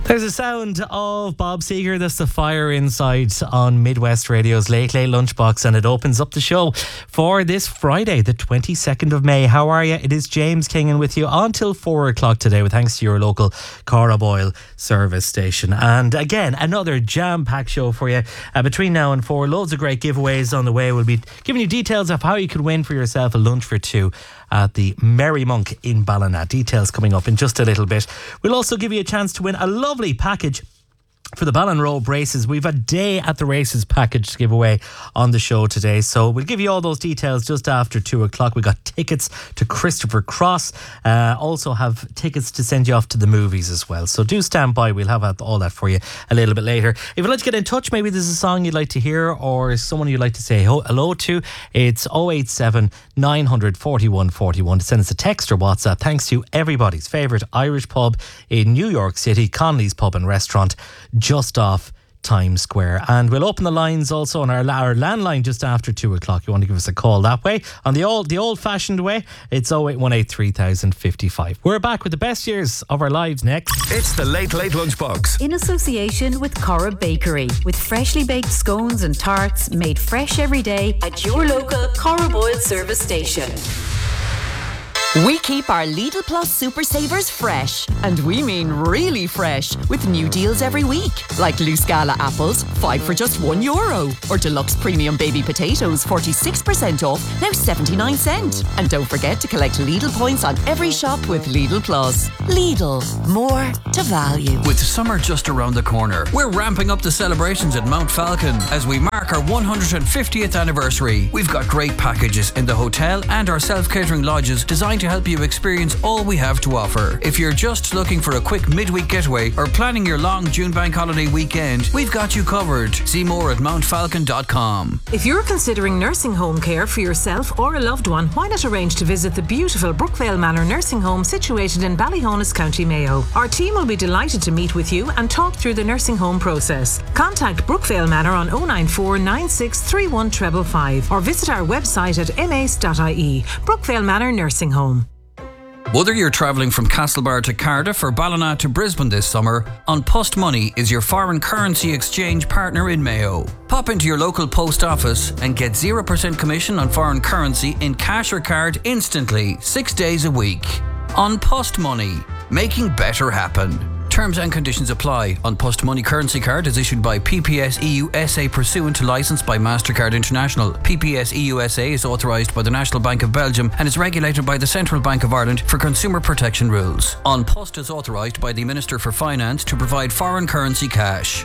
There's a sound of Bob Seger. That's The Fire Inside on Midwest Radio's Late Late Lunchbox, and it opens up the show for this Friday, the 22nd of May. How are you? It is James Kingan with you until 4 o'clock today, with thanks to your local Corrib Oil service station. And again, another jam-packed show for you between now and 4. Loads of great giveaways on the way. We'll be giving you details of how you could win for yourself a lunch for two at the Merry Monk in Ballina. Details coming up in just a little bit. We'll also give you a chance to win a lovely package for the Ballinrobe races. We've a day at the races package to give away on the show today, so we'll give you all those details just after 2 o'clock. We got tickets to Christopher Cross, also have tickets to send you off to the movies as well, so do stand by. We'll have all that for you a little bit later. If you'd like to get in touch, maybe there's a song you'd like to hear or someone you'd like to say hello to, it's 087 900 41 41 to send us a text or WhatsApp. Thanks to everybody's favourite Irish pub in New York City, Connolly's Pub and Restaurant, just off Times Square. And we'll open the lines also on our landline just after 2 o'clock. You want to give us a call that way. On the old-fashioned way, it's 0818 3055. We're back with the best years of our lives next. It's the Late Late Lunchbox. In association with Corrib Bakery, with freshly baked scones and tarts made fresh every day at your local Corrib Oil service station. We keep our Lidl Plus Super Savers fresh, and we mean really fresh, with new deals every week, like loose gala apples, 5 for just €1, or deluxe premium baby potatoes, 46% off, now 79 cent. And don't forget to collect Lidl points on every shop with Lidl Plus. Lidl, more to value. With summer just around the corner, we're ramping up the celebrations at Mount Falcon as we mark our 150th anniversary. We've got great packages in the hotel and our self-catering lodges designed to help you experience all we have to offer. If you're just looking for a quick midweek getaway or planning your long June bank holiday weekend, we've got you covered. See more at mountfalcon.com. If you're considering nursing home care for yourself or a loved one, why not arrange to visit the beautiful Brookvale Manor Nursing Home situated in Ballyhonus, County Mayo. Our team will be delighted to meet with you and talk through the nursing home process. Contact Brookvale Manor on 094 9631 555 or visit our website at mace.ie. Brookvale Manor Nursing Home. Whether you're travelling from Castlebar to Cardiff or Ballina to Brisbane this summer, An Post Money is your foreign currency exchange partner in Mayo. Pop into your local post office and get 0% commission on foreign currency in cash or card instantly, 6 days a week. An Post Money, making better happen. Terms and conditions apply. An Post Money currency card is issued by PPS EU SA pursuant to licence by MasterCard International. PPS EU SA is authorised by the National Bank of Belgium and is regulated by the Central Bank of Ireland for consumer protection rules. An Post is authorised by the Minister for Finance to provide foreign currency cash.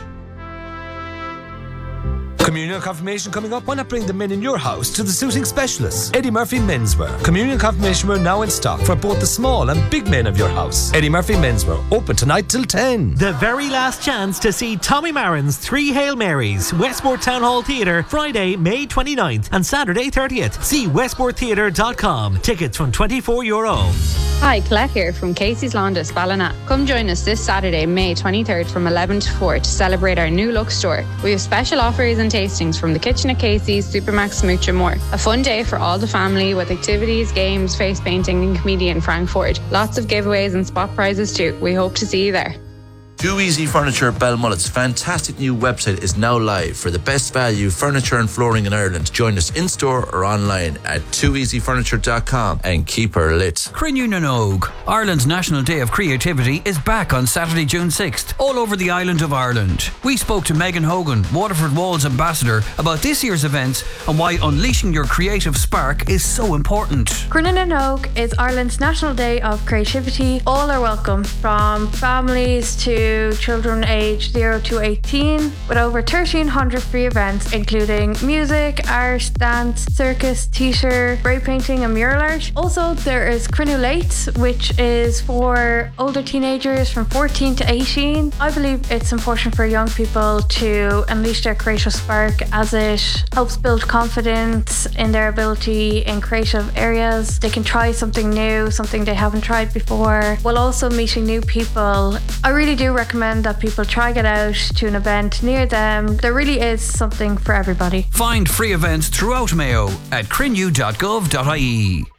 Communion confirmation coming up? Why not bring the men in your house to the suiting specialists? Eddie Murphy Menswear. Communion confirmation wear now in stock for both the small and big men of your house. Eddie Murphy Menswear, open tonight till 10. The very last chance to see Tommy Marin's 3 Hail Marys, Westport Town Hall Theatre, Friday, May 29th and Saturday 30th. See westporttheatre.com. Tickets from €24. Hi, Colette here from Casey's Laundress, Ballina. Come join us this Saturday, May 23rd from 11 to 4 to celebrate our new look store. We have special offers and tastings from the kitchen at Casey's, Supermax, Smooch and more. A fun day for all the family with activities, games, face painting and comedian Frank Ford. Lots of giveaways and spot prizes too. We hope to see you there. Too Easy Furniture Belmullet's fantastic new website is now live for the best value furniture and flooring in Ireland. Join us in-store or online at tooeasyfurniture.com and keep her lit. Crinnew na Nog, Ireland's National Day of Creativity, is back on Saturday, June 6th, all over the island of Ireland. We spoke to Megan Hogan, Waterford Walls ambassador, about this year's events and why unleashing your creative spark is so important. Crinnew na Nog is Ireland's National Day of Creativity. All are welcome, from families to children aged 0 to 18, with over 1,300 free events including music, art, dance, circus, theatre, spray painting and mural art. Also, there is Crinnew Late, which is for older teenagers from 14 to 18. I believe it's important for young people to unleash their creative spark, as it helps build confidence in their ability in creative areas. They can try something new, something they haven't tried before, while also meeting new people. I really do recommend that people try get out to an event near them. There really is something for everybody. Find free events throughout Mayo at crinnew.gov.ie.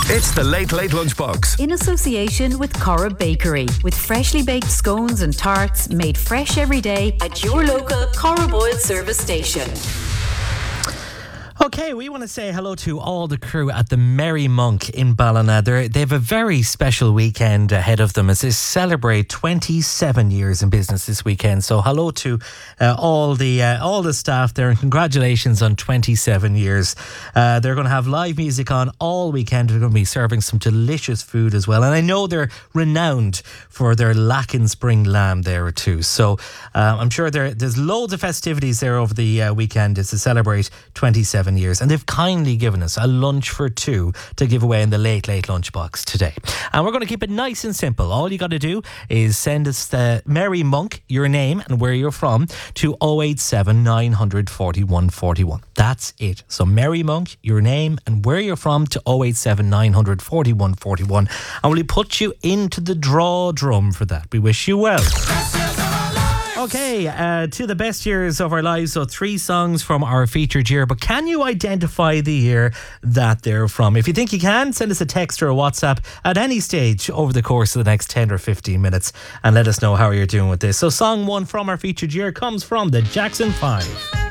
It's the Late Lunchbox. In association with Cora Bakery, with freshly baked scones and tarts made fresh every day at your local Cora Boyle service station. Okay, we want to say hello to all the crew at the Merry Monk in Ballina. They have a very special weekend ahead of them as they celebrate 27 years in business this weekend. So hello to all the staff there, and congratulations on 27 years. They're going to have live music on all weekend. They're going to be serving some delicious food as well. And I know they're renowned for their Lacken Spring lamb there too. So I'm sure there's loads of festivities there over the weekend as to celebrate 27 years, and they've kindly given us a lunch for two to give away in the Late Lunchbox today. And we're going to keep it nice and simple. All you got to do is send us the Merry Monk, your name and where you're from, to 087 900 41 41. That's it. So Merry Monk, your name and where you're from, to 087 900 41 41, and we'll put you into the draw drum for that. We wish you well. Okay, to the best years of our lives. So 3 songs from our featured year. But can you identify the year that they're from? If you think you can, send us a text or a WhatsApp at any stage over the course of the next 10 or 15 minutes and let us know how you're doing with this. So song 1 from our featured year comes from the Jackson 5.